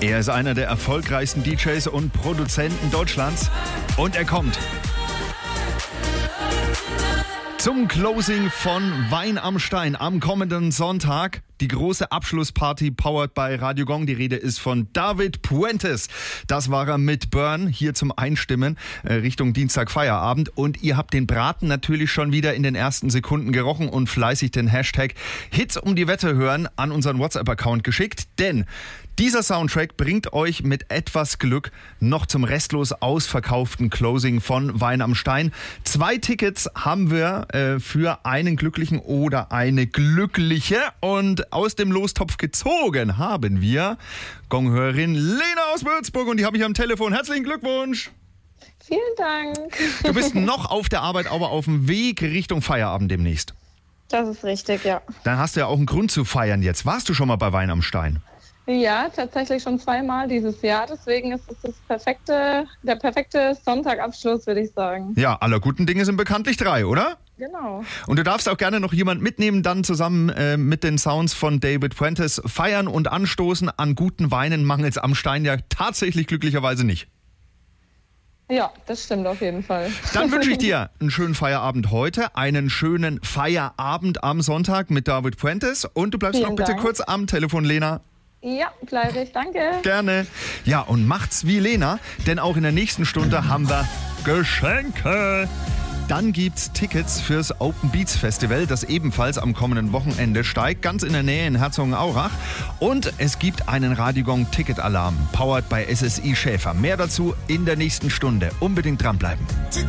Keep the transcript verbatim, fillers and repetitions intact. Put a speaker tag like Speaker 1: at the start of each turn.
Speaker 1: Er ist einer der erfolgreichsten D Js und Produzenten Deutschlands. Und er kommt zum Closing von Wein am Stein am kommenden Sonntag. Die große Abschlussparty powered by Radio Gong. Die Rede ist von David Puentes. Das war er mit Burn hier zum Einstimmen äh, Richtung Dienstag Feierabend. Und ihr habt den Braten natürlich schon wieder in den ersten Sekunden gerochen und fleißig den Hashtag Hits um die Wette hören an unseren WhatsApp-Account geschickt. Denn dieser Soundtrack bringt euch mit etwas Glück noch zum restlos ausverkauften Closing von Wein am Stein. Zwei Tickets haben wir äh, für einen Glücklichen oder eine Glückliche. Und aus dem Lostopf gezogen haben wir Gonghörerin Lena aus Würzburg. Und die habe ich am Telefon. Herzlichen Glückwunsch!
Speaker 2: Vielen Dank.
Speaker 1: Du bist noch auf der Arbeit, aber auf dem Weg Richtung Feierabend demnächst.
Speaker 2: Das ist richtig, ja.
Speaker 1: Dann hast du ja auch einen Grund zu feiern jetzt. Warst du schon mal bei Wein am Stein?
Speaker 2: Ja, tatsächlich schon zweimal dieses Jahr. Deswegen ist es das perfekte, der perfekte Sonntagabschluss, würde ich sagen.
Speaker 1: Ja, aller guten Dinge sind bekanntlich drei, oder?
Speaker 2: Genau.
Speaker 1: Und du darfst auch gerne noch jemand mitnehmen, dann zusammen äh, mit den Sounds von David Puentes feiern und anstoßen. An guten Weinen mangels am Stein ja tatsächlich glücklicherweise nicht.
Speaker 2: Ja, das stimmt auf jeden Fall.
Speaker 1: Dann wünsche ich dir einen schönen Feierabend heute, einen schönen Feierabend am Sonntag mit David Puentes. Und du bleibst
Speaker 2: Vielen
Speaker 1: noch bitte
Speaker 2: Dank.
Speaker 1: kurz am Telefon, Lena.
Speaker 2: Ja, bleibe ich. Danke.
Speaker 1: Gerne. Ja, und macht's wie Lena, denn auch in der nächsten Stunde haben wir Geschenke. Dann gibt's Tickets fürs Open Beats Festival, das ebenfalls am kommenden Wochenende steigt, ganz in der Nähe in Herzogenaurach. Und es gibt einen Radio Gong Ticket-Alarm, powered by S S I Schäfer. Mehr dazu in der nächsten Stunde. Unbedingt dranbleiben.